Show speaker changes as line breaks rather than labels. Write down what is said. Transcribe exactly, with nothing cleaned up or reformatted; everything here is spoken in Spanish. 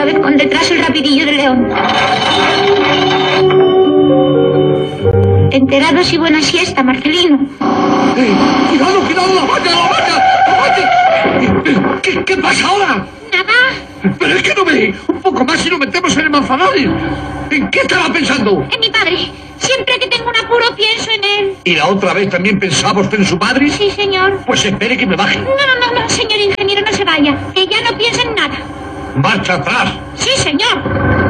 vez con detrás el rapidillo de León. Enterados y buena siesta, Marcelino.
Eh, ¡Cuidado, cuidado! ¡La valla, la valla! ¡La valla! ¿Qué, ¿Qué pasa ahora?
Nada.
Pero es que no ve. Un poco más y nos metemos en el Manzanares. ¿En qué estaba pensando?
En mi padre. Siempre que tengo un apuro pienso en él.
¿Y la otra vez también pensaba usted en su padre?
Sí, señor.
Pues espere que me baje.
No, no, no, no, señor ingeniero, no se vaya. Que ya no piensa en nada.
¡Marcha atrás!
Sí, señor.